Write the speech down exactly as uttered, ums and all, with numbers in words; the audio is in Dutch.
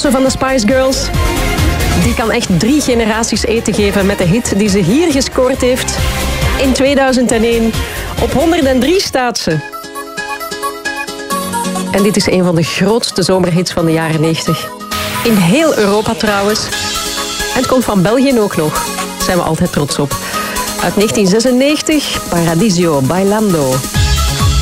Josse van de Spice Girls. Die kan echt drie generaties eten geven met de hit die ze hier gescoord heeft. In tweeduizend één. Op honderddrie staat ze. En dit is een van de grootste zomerhits van de jaren negentig. In heel Europa trouwens. En het komt van België ook nog. Daar zijn we altijd trots op. Uit negentien zesennegentig, Paradiso Bailando.